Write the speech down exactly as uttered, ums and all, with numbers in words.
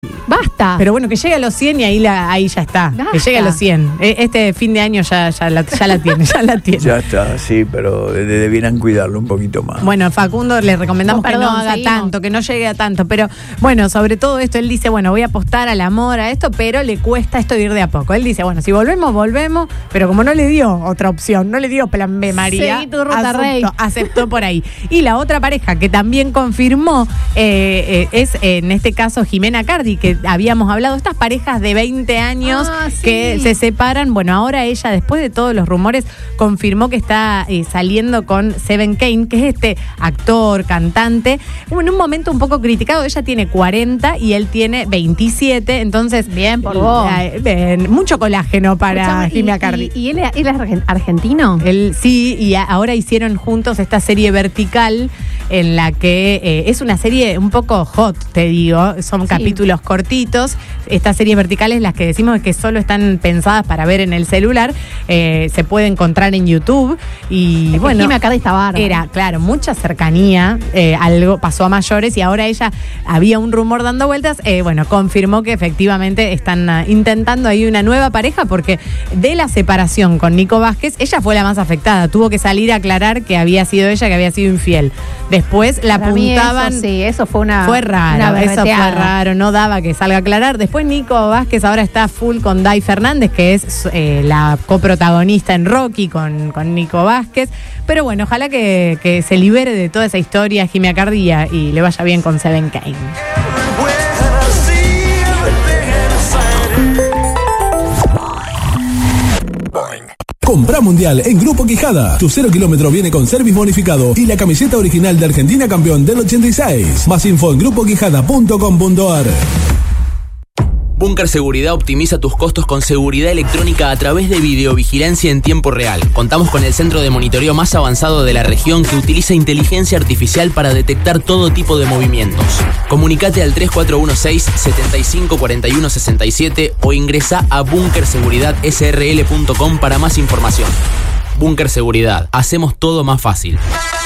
Basta. Pero bueno, que llegue a los cien y ahí, la, ahí ya está. Basta. Que llegue a los cien. Este fin de año ya, ya, la, ya la tiene, ya la tiene. Ya está, sí, pero de- debieran cuidarlo un poquito más. Bueno, Facundo le recomendamos Oh, perdón, que no haga seguimos. tanto, que no llegue a tanto. Pero bueno, sobre todo esto, él dice, bueno, voy a apostar al amor, a esto, pero le cuesta esto de ir de a poco. Él dice, bueno, si volvemos, volvemos, pero como no le dio otra opción, no le dio plan B, María, Seguí tu ruta, aceptó, rey. aceptó por ahí. Y la otra pareja que también confirmó eh, eh, es, eh, en este caso, Jimena Cardi, que habíamos hablado, estas parejas de veinte años Ah, sí. que se separan. Bueno, ahora ella, después de todos los rumores, confirmó que está eh, saliendo con Seven Kane, que es este actor, cantante, en un momento un poco criticado. Ella tiene cuarenta y él tiene veintisiete, entonces Bien por vos. eh, bien, mucho colágeno para Escuchame, y- Jimena Cardi. ¿Y, y él, él es argen- argentino? Él sí, y a- ahora hicieron juntos esta serie Vertical, en la que eh, es una serie un poco hot, te digo, son Sí. capítulos cortitos. Estas series verticales, las que decimos que solo están pensadas para ver en el celular, eh, se puede encontrar en YouTube. Y Es que bueno, Jimena Cardi está bárbara. era, claro, mucha cercanía, eh, algo pasó a mayores y ahora ella, había un rumor dando vueltas, eh, bueno, confirmó que efectivamente están ah, intentando ahí una nueva pareja, porque de la separación con Nico Vázquez, ella fue la más afectada, tuvo que salir a aclarar que había sido ella que había sido infiel. Después la Para mí apuntaban... Eso, sí, eso fue una. Fue raro, una eso fue berreteada. raro, no daba que salga a aclarar. Después Nico Vázquez ahora está full con Dai Fernández, que es eh, la coprotagonista en Rocky con, con Nico Vázquez. Pero bueno, ojalá que, que se libere de toda esa historia Jimena Cardi y le vaya bien con Seven Kane. Compra Mundial en Grupo Quijada. Tu cero kilómetro viene con service bonificado y la camiseta original de Argentina campeón del ochenta y seis. Más info en grupo quijada punto com punto a r. Búnker Seguridad optimiza tus costos con seguridad electrónica a través de videovigilancia en tiempo real. Contamos con el centro de monitoreo más avanzado de la región que utiliza inteligencia artificial para detectar todo tipo de movimientos. Comunicate al tres cuatro uno seis, siete cinco cuatro uno seis siete o ingresa a búnker seguridad s r l punto com para más información. Búnker Seguridad. Hacemos todo más fácil.